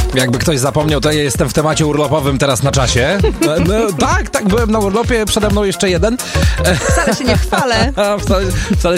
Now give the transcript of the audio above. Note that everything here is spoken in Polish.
Jakby ktoś zapomniał, to ja jestem w temacie urlopowym teraz na czasie. Tak, byłem na urlopie, przede mną jeszcze jeden. Wcale się nie chwalę. Wcale